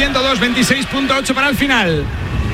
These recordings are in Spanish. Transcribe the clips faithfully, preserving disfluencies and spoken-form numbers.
ciento dos veintiséis punto ocho para el final.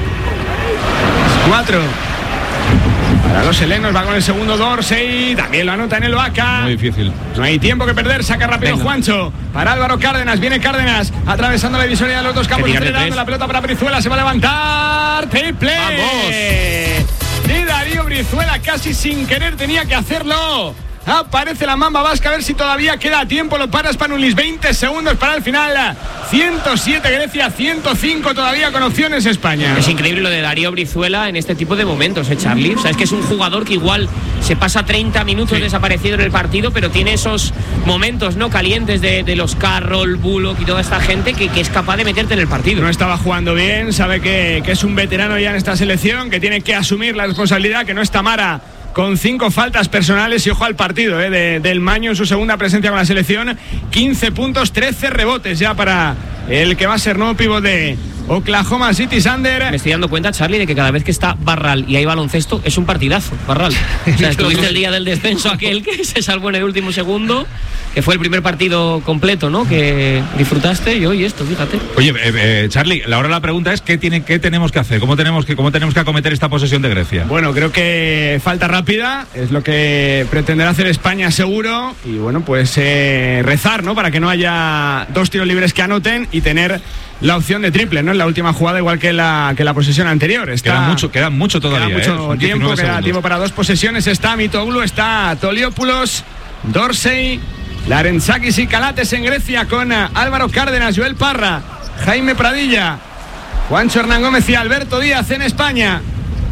cuatro. Para los helenos, va con el segundo Dorsey, también lo anota en el Oaxaca. Muy difícil. No hay tiempo que perder, saca rápido Venga. Juancho. Para Álvaro Cárdenas, viene Cárdenas, atravesando la divisoria de los dos campos, acelerando la pelota para Brizuela, se va a levantar. ¡Triple! ¡Vamos! De Darío Brizuela, casi sin querer tenía que hacerlo. Aparece la Mamba Vasca, a ver si todavía queda tiempo. Lo para Spanulis, veinte segundos para el final. ciento siete Grecia, ciento cinco todavía con opciones España. Es increíble lo de Darío Brizuela en este tipo de momentos, ¿eh, Charlie? O sea, es que es un jugador que igual se pasa treinta minutos sí. desaparecido en el partido, pero tiene esos momentos no calientes de, de los Carroll, Bullock y toda esta gente que, que es capaz de meterte en el partido. No estaba jugando bien, sabe que, que es un veterano ya en esta selección, que tiene que asumir la responsabilidad, que no está Mara con cinco faltas personales y ojo al partido eh, de, del Maño en su segunda presencia con la selección. Quince puntos, trece rebotes ya para el que va a ser nuevo pívot de Oklahoma City Thunder. Me estoy dando cuenta, Charlie, de que cada vez que está Barral y hay baloncesto es un partidazo, Barral. O sea, estuviste el día del descenso aquel que se salvó en el último segundo, que fue el primer partido completo, ¿no? Que disfrutaste y hoy esto, fíjate. Oye, eh, eh, Charlie, ahora la pregunta es ¿qué, tiene, qué tenemos que hacer? ¿Cómo tenemos que, cómo tenemos que acometer esta posesión de Grecia? Bueno, creo que falta rápida, es lo que pretenderá hacer España seguro. Y bueno, pues eh, rezar, ¿no? Para que no haya dos tiros libres que anoten y tener la opción de triple, ¿no? En la última jugada, igual que la, que la posesión anterior. Está, queda mucho, queda mucho todavía. Queda mucho ¿eh? tiempo, queda tiempo para dos posesiones. Está Mitoglou, está Toliopoulos, Dorsey, Larenzakis y Calates en Grecia con Álvaro Cárdenas, Joel Parra, Jaime Pradilla, Juancho Hernán Gómez y Alberto Díaz en España.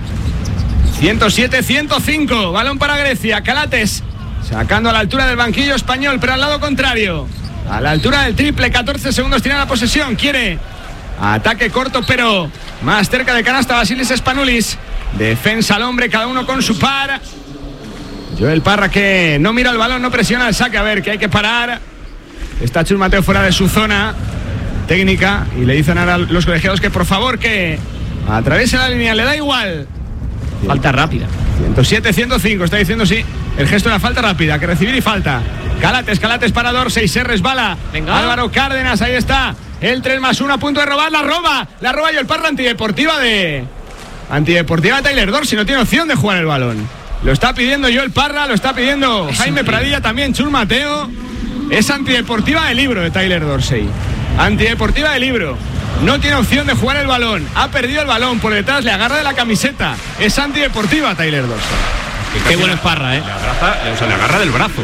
ciento siete ciento cinco, balón para Grecia. Calates sacando a la altura del banquillo español, pero al lado contrario, a la altura del triple. Catorce segundos tiene la posesión, quiere ataque corto pero más cerca de canasta Basilis Spanulis. Defensa al hombre, cada uno con su par. Joel Parra que no mira el balón, no presiona el saque, a ver, que hay que parar. Está Chus Mateo fuera de su zona técnica y le dicen a los colegiados que por favor que atraviese la línea, le da igual. Falta rápida. ciento siete ciento cinco, está diciendo sí, el gesto de la falta rápida, que recibir y falta. Calates, Calates para Dorsey, se resbala. Venga. Álvaro Cárdenas, ahí está. El tres más uno a punto de robar, la roba. La roba Joel Parra, antideportiva de... Antideportiva de Tyler Dorsey, no tiene opción de jugar el balón. Lo está pidiendo Joel Parra, lo está pidiendo es Jaime increíble. Pradilla, también Chus Mateo. Es antideportiva de libro de Tyler Dorsey. Antideportiva de libro. No tiene opción de jugar el balón. Ha perdido el balón por detrás, le agarra de la camiseta. Es antideportiva Tyler Dorsey. Qué bueno es Parra, ¿eh? Le agarra, o sea, le agarra del brazo.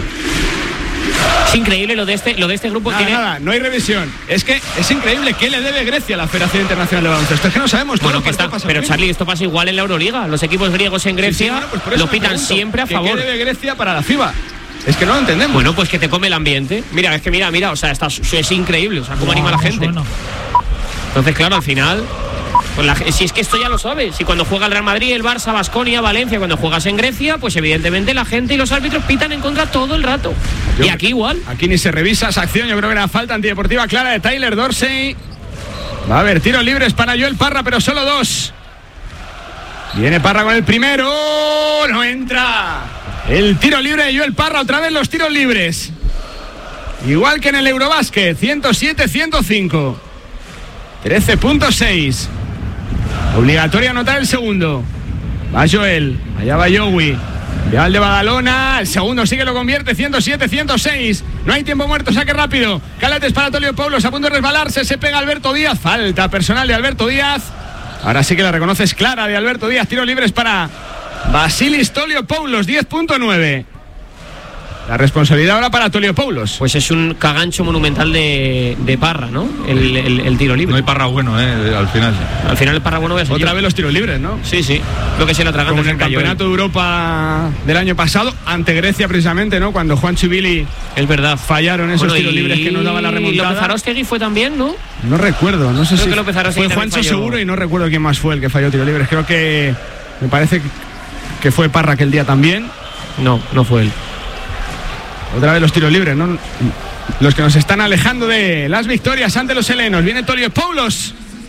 Es increíble lo de este, lo de este grupo. Nada, tiene... nada, no hay revisión. Es que es increíble qué le debe Grecia a la Federación Internacional de Baloncesto. Es que no sabemos todo bueno, lo que está, pero aquí. Charlie, esto pasa igual en la Euroliga. Los equipos griegos en Grecia sí, sí, bueno, pues lo pitan siempre a favor. ¿Qué debe Grecia para la FIBA? Es que no lo entendemos. Bueno, pues que te come el ambiente. Mira, es que mira, mira, o sea, está, es increíble, o sea, cómo wow, anima a la gente. Suena. Entonces, claro, al final, pues la, si es que esto ya lo sabes, si cuando juega el Real Madrid, el Barça, Baskonia, Valencia, cuando juegas en Grecia, pues evidentemente la gente y los árbitros pitan en contra todo el rato. Yo, y aquí igual. Aquí ni se revisa esa acción, yo creo que era falta antideportiva clara de Tyler Dorsey. Va a haber tiros libres para Joel Parra, pero solo dos. Viene Parra con el primero, no entra. El tiro libre de Joel Parra, otra vez los tiros libres. Igual que en el Eurobásquet, ciento siete ciento cinco. trece punto seis. Obligatorio anotar el segundo. Va Joel, allá va Joey. Ya el de Badalona, el segundo sí que lo convierte, ciento siete ciento seis. No hay tiempo muerto, saque rápido. Calates para Toliopoulos, a punto de resbalarse, se pega Alberto Díaz. Falta personal de Alberto Díaz. Ahora sí que la reconoces clara de Alberto Díaz. Tiros libres para Basilis Toliopoulos, diez punto nueve. La responsabilidad ahora para Toliopoulos. Pues es un cagancho monumental de, de Parra, ¿no? El, el, el tiro libre. No hay Parra bueno, ¿eh? Al final. Al final el Parra bueno es otra vez los tiros libres, ¿no? Sí, sí. Lo que se le atraganta. Como en el Campeonato de Europa del año pasado, ante Grecia precisamente, ¿no? Cuando Juancho y Billy, es verdad, fallaron esos bueno, tiros libres que nos daba la remontada. Y López Aróstegui fue también, ¿no? No recuerdo, no sé creo si que López Aróstegui fue Juancho falló. Seguro y no recuerdo quién más fue el que falló tiros libres. Creo que me parece que fue Parra aquel día también. No, no fue él. Otra vez los tiros libres, ¿no? Los que nos están alejando de las victorias ante los helenos. Viene Toliopoulos.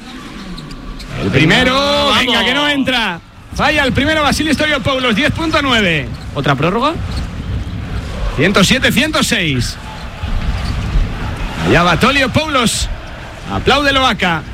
El primero, ¡vamos! Venga, que no entra. Falla el primero Basilis Toliopoulos, diez punto nueve. ¿Otra prórroga? ciento siete ciento seis. Allá va Toliopoulos. Aplaude Loaca.